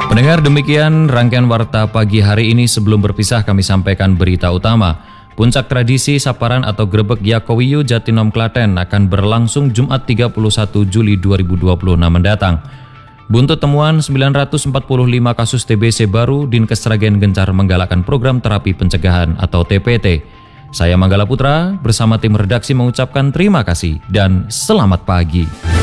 Pendengar, demikian rangkaian warta pagi hari ini. Sebelum berpisah kami sampaikan berita utama. Puncak tradisi Saparan atau Grebek Yakowiyu Jatinom Klaten akan berlangsung Jumat 31 Juli 2026 mendatang. Buntut temuan 945 kasus TBC baru, Dinkes Sragen gencar menggalakkan program terapi pencegahan atau TPT. Saya Manggala Putra bersama tim redaksi mengucapkan terima kasih dan selamat pagi.